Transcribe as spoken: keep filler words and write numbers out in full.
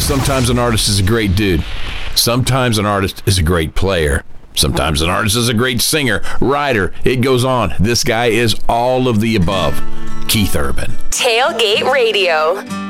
Sometimes an artist is a great dude. Sometimes an artist is a great player. Sometimes an artist is a great singer, writer. It goes on. This guy is all of the above. Keith Urban. Tailgate Radio.